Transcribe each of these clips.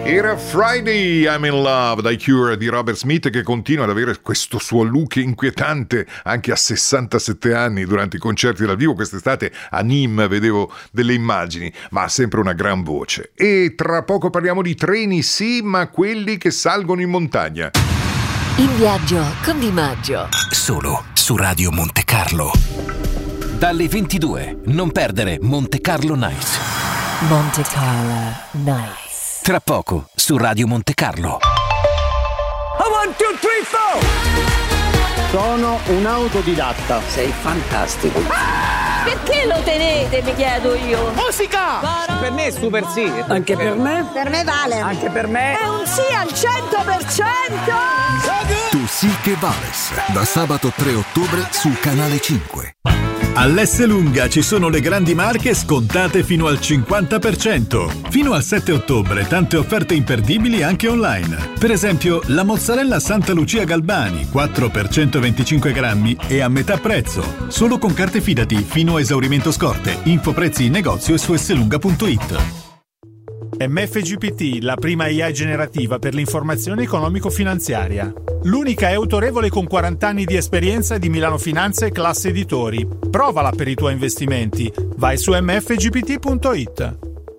Era Friday, I'm in Love, dai Cure di Robert Smith, che continua ad avere questo suo look inquietante anche a 67 anni durante i concerti dal vivo. Quest'estate a Nîmes vedevo delle immagini, ma ha sempre una gran voce. E tra poco parliamo di treni, sì, ma quelli che salgono in montagna. In viaggio con Di Maggio. Solo su Radio Monte Carlo. Dalle 22, non perdere Monte Carlo Nights. Monte Carlo Nights. Tra poco su Radio Monte Carlo. 1, 2, 3, 4. Sono un autodidatta. Sei fantastico. Perché lo tenete, mi chiedo io? Musica! Per me è super sì. Anche per me? Per me vale. Anche per me? È un sì al 100%! Tu sì che vales. Da sabato 3 ottobre su Canale 5. All'Esselunga ci sono le grandi marche scontate fino al 50%. Fino al 7 ottobre tante offerte imperdibili anche online. Per esempio la mozzarella Santa Lucia Galbani 4 per 125 grammi e a metà prezzo. Solo con carte Fidati fino a esaurimento scorte. Info prezzi in negozio e su esselunga.it. MFGPT, la prima AI generativa per l'informazione economico-finanziaria. L'unica è autorevole con 40 anni di esperienza di Milano Finanza e Classe Editori. Provala per i tuoi investimenti. Vai su mfgpt.it.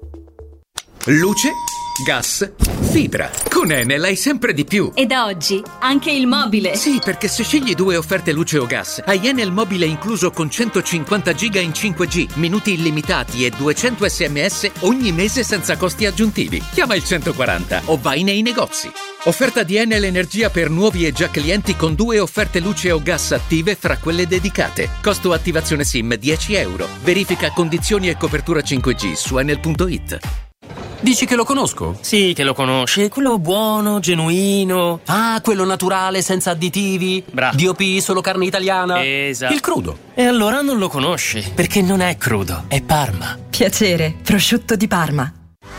Luce, gas, fibra. Con Enel hai sempre di più. E da oggi anche il mobile. Sì, perché se scegli 2 offerte luce o gas, hai Enel mobile incluso con 150 giga in 5G, minuti illimitati e 200 SMS ogni mese senza costi aggiuntivi. Chiama il 140 o vai nei negozi. Offerta di Enel Energia per nuovi e già clienti con 2 offerte luce o gas attive fra quelle dedicate. Costo attivazione SIM €10. Verifica condizioni e copertura 5G su enel.it. Dici che lo conosco? Sì, che lo conosci. Quello buono, genuino. Ah, quello naturale, senza additivi. Bravo. DOP, solo carne italiana. Esatto. Il crudo. E allora non lo conosci, perché non è crudo, è Parma. Piacere, prosciutto di Parma.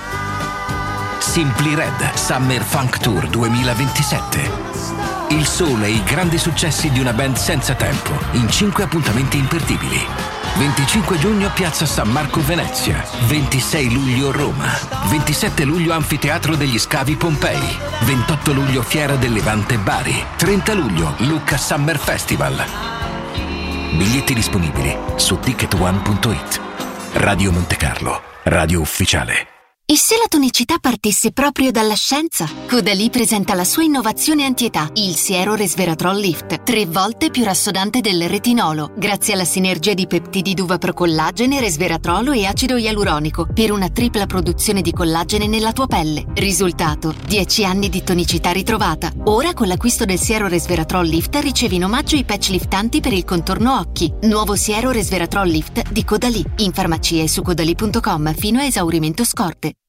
Simply Red Summer Funk Tour 2027. Il sole e i grandi successi di una band senza tempo in 5 appuntamenti imperdibili. 25 giugno Piazza San Marco Venezia, 26 luglio Roma, 27 luglio Anfiteatro degli Scavi Pompei, 28 luglio Fiera del Levante Bari, 30 luglio Lucca Summer Festival. Biglietti disponibili su ticketone.it. Radio Monte Carlo, radio ufficiale. E se la tonicità partisse proprio dalla scienza? Caudalie presenta la sua innovazione antietà, il siero resveratrol lift, 3 volte più rassodante del retinolo, grazie alla sinergia di peptidi d'uva procollagene, resveratrolo e acido ialuronico, per una tripla produzione di collagene nella tua pelle. Risultato: 10 anni di tonicità ritrovata. Ora con l'acquisto del siero resveratrol lift ricevi in omaggio i patch liftanti per il contorno occhi. Nuovo siero resveratrol lift di Caudalie, in farmacia e su caudalie.com fino a esaurimento scorte.